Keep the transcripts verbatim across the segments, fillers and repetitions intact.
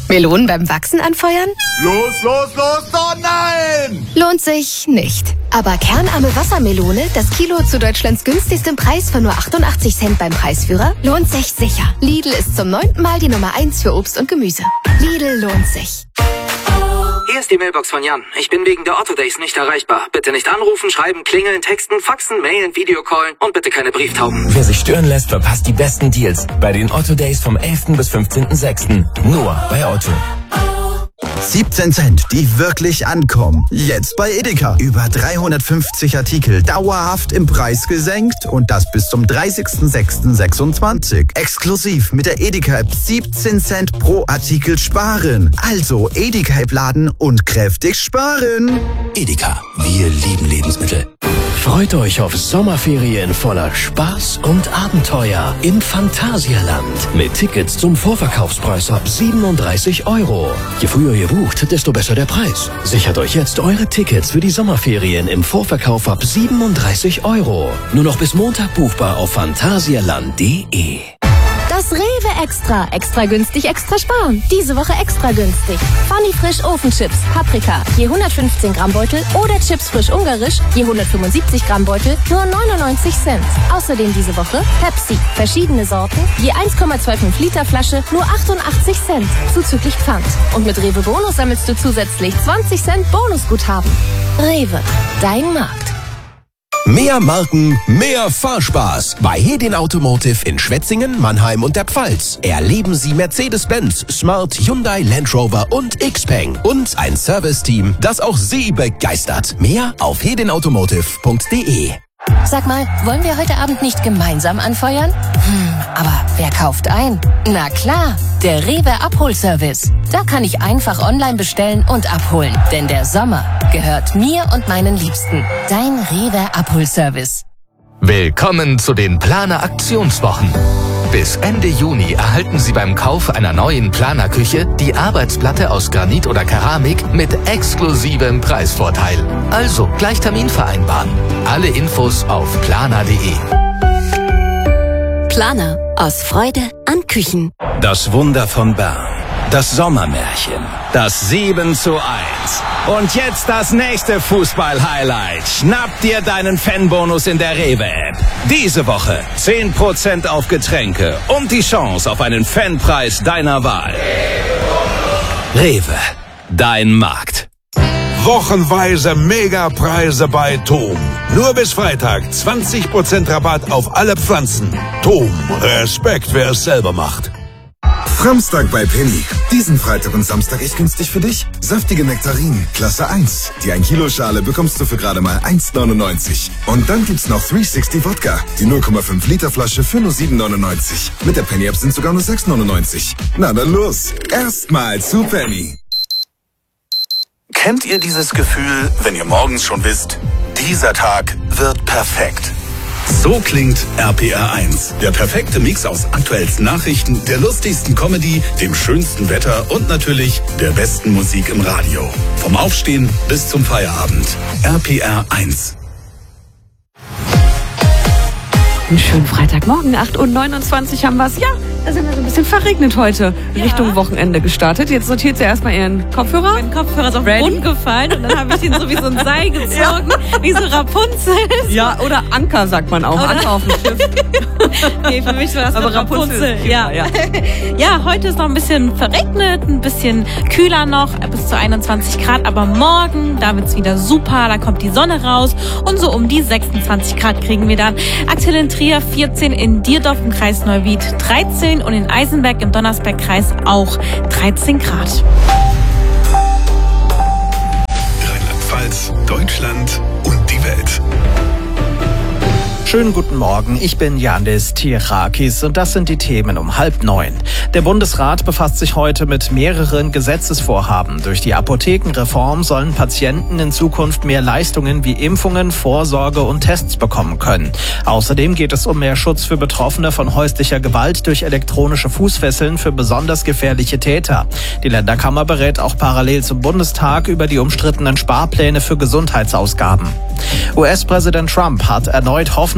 Melonen beim Wachsen anfeuern? Los, los, los, oh nein! Lohnt sich nicht. Aber kernarme Wassermelone, das Kilo zu Deutschlands günstigstem Preis von nur achtundachtzig Cent beim Preisführer, lohnt sich sicher. Lidl ist zum neunten Mal die Nummer eins für Obst und Gemüse. Lidl lohnt sich. Hier ist die Mailbox von Jan. Ich bin wegen der Otto Days nicht erreichbar. Bitte nicht anrufen, schreiben, klingeln, texten, faxen, mailen, Videocallen und bitte keine Brieftauben. Wer sich stören lässt, verpasst die besten Deals bei den Otto Days vom elften bis fünfzehnten sechsten Nur bei Otto. siebzehn Cent, die wirklich ankommen. Jetzt bei Edeka. Über dreihundertfünfzig Artikel dauerhaft im Preis gesenkt und das bis zum dreißigsten sechsten sechsundzwanzig. Exklusiv mit der Edeka-App siebzehn Cent pro Artikel sparen. Also Edeka-App laden und kräftig sparen. Edeka, wir lieben Lebensmittel. Freut euch auf Sommerferien voller Spaß und Abenteuer im Phantasialand. Mit Tickets zum Vorverkaufspreis ab siebenunddreißig Euro. Je früher ihr bucht, desto besser der Preis. Sichert euch jetzt eure Tickets für die Sommerferien im Vorverkauf ab siebenunddreißig Euro. Nur noch bis Montag buchbar auf phantasialand punkt de. Das Rewe Extra. Extra günstig, extra sparen. Diese Woche extra günstig. Funny Frisch Ofenchips, Paprika, je hundertfünfzehn Gramm Beutel oder Chips frisch ungarisch, je hundertfünfundsiebzig Gramm Beutel, nur neunundneunzig Cent. Außerdem diese Woche Pepsi, verschiedene Sorten, je eins Komma fünfundzwanzig Liter Flasche, nur achtundachtzig Cent, zuzüglich Pfand. Und mit Rewe Bonus sammelst du zusätzlich zwanzig Cent Bonusguthaben. Rewe, dein Markt. Mehr Marken, mehr Fahrspaß. Bei Hedin Automotive in Schwetzingen, Mannheim und der Pfalz. Erleben Sie Mercedes-Benz, Smart, Hyundai, Land Rover und Xpeng. Und ein Serviceteam, das auch Sie begeistert. Mehr auf hedin automotive punkt de. Sag mal, wollen wir heute Abend nicht gemeinsam anfeuern? Hm, aber wer kauft ein? Na klar, der Rewe Abholservice. Da kann ich einfach online bestellen und abholen. Denn der Sommer gehört mir und meinen Liebsten. Dein Rewe Abholservice. Willkommen zu den Planer Aktionswochen. Bis Ende Juni erhalten Sie beim Kauf einer neuen Planerküche die Arbeitsplatte aus Granit oder Keramik mit exklusivem Preisvorteil. Also gleich Termin vereinbaren. Alle Infos auf planer punkt de. Planer, aus Freude an Küchen. Das Wunder von Bern. Das Sommermärchen. Das sieben zu eins. Und jetzt das nächste Fußball-Highlight. Schnapp dir deinen Fanbonus in der Rewe-App. Diese Woche zehn Prozent auf Getränke und die Chance auf einen Fanpreis deiner Wahl. Rewe, dein Markt. Wochenweise Megapreise bei Tom. Nur bis Freitag zwanzig Prozent Rabatt auf alle Pflanzen. Tom, Respekt, wer es selber macht. Samstag bei Penny. Diesen Freitag und Samstag echt günstig für dich. Saftige Nektarinen, Klasse eins. Die ein Kilo Schale bekommst du für gerade mal eins neunundneunzig. Und dann gibt's noch dreihundertsechzig Wodka. Die null Komma fünf Liter Flasche für nur sieben neunundneunzig. Mit der Penny App sind sogar nur sechs neunundneunzig. Na dann los. Erstmal zu Penny. Kennt ihr dieses Gefühl, wenn ihr morgens schon wisst, dieser Tag wird perfekt? So klingt R P R eins. Der perfekte Mix aus aktuellsten Nachrichten, der lustigsten Comedy, dem schönsten Wetter und natürlich der besten Musik im Radio. Vom Aufstehen bis zum Feierabend. R P R eins. Einen schönen Freitagmorgen, acht Uhr neunundzwanzig haben wir es. Ja, da sind wir so ein bisschen verregnet heute. Ja. Richtung Wochenende gestartet. Jetzt sortiert sie erstmal ihren Kopfhörer. Mein Kopfhörer ist auf den Boden gefallen und dann habe ich ihn so wie so ein Seil gezogen, ja. Wie so Rapunzel. Ja, oder Anker sagt man auch. Oder? Anker auf dem Schiff. Nee, für mich war das aber Rapunzel. Rapunzel. Ja. Ja. Ja, heute ist noch ein bisschen verregnet, ein bisschen kühler noch, bis zu einundzwanzig Grad. Aber morgen, da wird es wieder super, da kommt die Sonne raus und so um die sechsundzwanzig Grad kriegen wir dann. Aktuell in Trier vierzehn, in Dierdorf im Kreis Neuwied dreizehn und in Eisenberg im Donnersbergkreis auch dreizehn Grad. Rheinland-Pfalz, Deutschland und die Welt. Schönen guten Morgen, ich bin Yandis Tirakis und das sind die Themen um halb neun. Der Bundesrat befasst sich heute mit mehreren Gesetzesvorhaben. Durch die Apothekenreform sollen Patienten in Zukunft mehr Leistungen wie Impfungen, Vorsorge und Tests bekommen können. Außerdem geht es um mehr Schutz für Betroffene von häuslicher Gewalt durch elektronische Fußfesseln für besonders gefährliche Täter. Die Länderkammer berät auch parallel zum Bundestag über die umstrittenen Sparpläne für Gesundheitsausgaben. U S-Präsident Trump hat erneut Hoffnung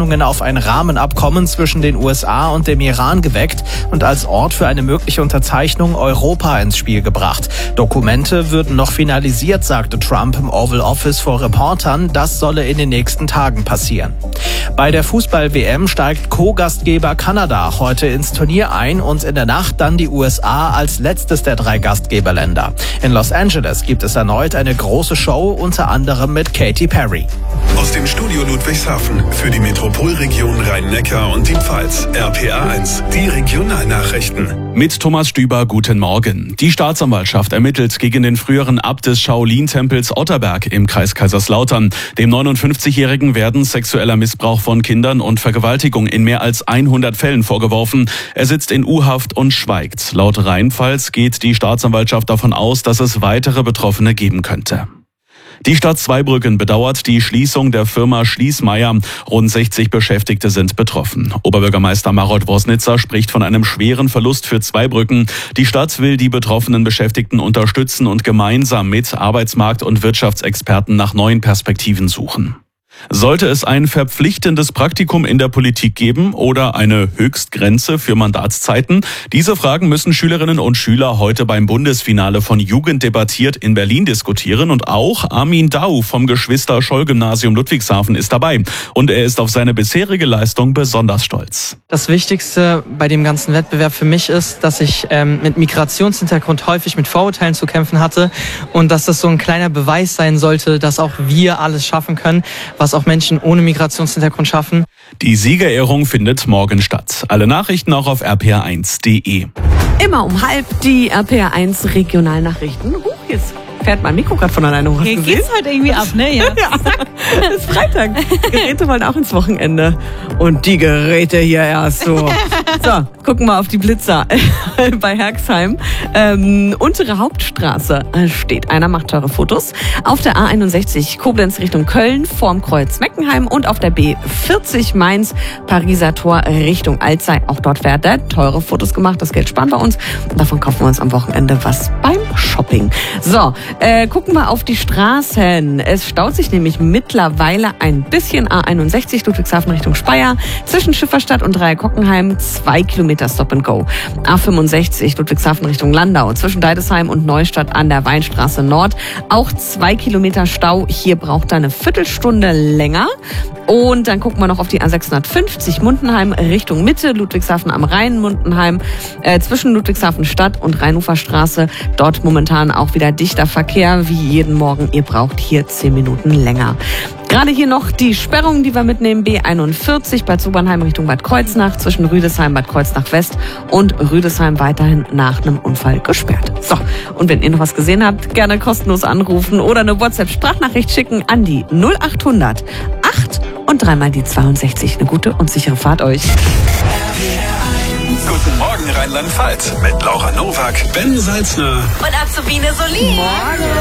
Hoffnungen auf ein Rahmenabkommen zwischen den U S A und dem Iran geweckt und als Ort für eine mögliche Unterzeichnung Europa ins Spiel gebracht. Dokumente würden noch finalisiert, sagte Trump im Oval Office vor Reportern. Das solle in den nächsten Tagen passieren. Bei der Fußball-W M steigt Co-Gastgeber Kanada heute ins Turnier ein und in der Nacht dann die U S A als letztes der drei Gastgeberländer. In Los Angeles gibt es erneut eine große Show, unter anderem mit Katy Perry. Aus dem Studio Ludwigshafen für die Metropolregion Rhein-Neckar und die Pfalz. R P A eins, die Regionalnachrichten. Mit Thomas Stüber, guten Morgen. Die Staatsanwaltschaft ermittelt gegen den früheren Abt des Shaolin-Tempels Otterberg im Kreis Kaiserslautern. Dem neunundfünfzigjährigen werden sexueller Missbrauch von Kindern und Vergewaltigung in mehr als hundert Fällen vorgeworfen. Er sitzt in U-Haft und schweigt. Laut Rheinpfalz geht die Staatsanwaltschaft davon aus, dass es weitere Betroffene geben könnte. Die Stadt Zweibrücken bedauert die Schließung der Firma Schließmeier. Rund sechzig Beschäftigte sind betroffen. Oberbürgermeister Marot Wosnitzer spricht von einem schweren Verlust für Zweibrücken. Die Stadt will die betroffenen Beschäftigten unterstützen und gemeinsam mit Arbeitsmarkt- und Wirtschaftsexperten nach neuen Perspektiven suchen. Sollte es ein verpflichtendes Praktikum in der Politik geben oder eine Höchstgrenze für Mandatszeiten? Diese Fragen müssen Schülerinnen und Schüler heute beim Bundesfinale von Jugend debattiert in Berlin diskutieren. Und auch Armin Dau vom Geschwister-Scholl-Gymnasium Ludwigshafen ist dabei. Und er ist auf seine bisherige Leistung besonders stolz. Das Wichtigste bei dem ganzen Wettbewerb für mich ist, dass ich ähm, mit Migrationshintergrund häufig mit Vorurteilen zu kämpfen hatte und dass das so ein kleiner Beweis sein sollte, dass auch wir alles schaffen können, was auch Menschen ohne Migrationshintergrund schaffen. Die Siegerehrung findet morgen statt. Alle Nachrichten auch auf r p r eins punkt d e. Immer um halb die R P R eins Regionalnachrichten. Huch, jetzt fährt mein Mikro gerade von alleine hoch. Hier geht's heute irgendwie ab, ne? Ja. Ja, es ist Freitag. Geräte wollen auch ins Wochenende. Und die Geräte hier erst so. So, gucken wir auf die Blitzer bei Herxheim. Ähm, untere Hauptstraße steht einer, macht teure Fotos. Auf der A einundsechzig Koblenz Richtung Köln vorm Kreuz Meckenheim und auf der B vierzig Mainz Pariser Tor Richtung Alzey. Auch dort werden teure Fotos gemacht. Das Geld sparen wir uns. Und davon kaufen wir uns am Wochenende was beim Shopping. So, äh, gucken wir auf die Straßen. Es staut sich nämlich mittlerweile ein bisschen. A einundsechzig Ludwigshafen Richtung Speyer zwischen Schifferstadt und Dreieckockenheim. Zwei Kilometer Stop and Go. A fünfundsechzig Ludwigshafen Richtung Landau zwischen Deidesheim und Neustadt an der Weinstraße Nord. Auch zwei Kilometer Stau. Hier braucht er eine Viertelstunde länger. Und dann gucken wir noch auf die A sechshundertfünfzig Mundenheim Richtung Mitte. Ludwigshafen am Rhein, Mundenheim äh, zwischen Ludwigshafen Stadt und Rheinuferstraße. Dort momentan auch wieder dichter Verkehr wie jeden Morgen. Ihr braucht hier zehn Minuten länger. Gerade hier noch die Sperrung, die wir mitnehmen. B einundvierzig Bad Sobernheim Richtung Bad Kreuznach zwischen Rüdesheim, Bad Kreuznach West und Rüdesheim weiterhin nach einem Unfall gesperrt. So, und wenn ihr noch was gesehen habt, gerne kostenlos anrufen oder eine WhatsApp-Sprachnachricht schicken an die null achthundert acht und dreimal die zweiundsechzig. Eine gute und sichere Fahrt euch. Guten Morgen Rheinland-Pfalz mit Laura Nowak, Ben Salzner und Azubine Solin. Morgen.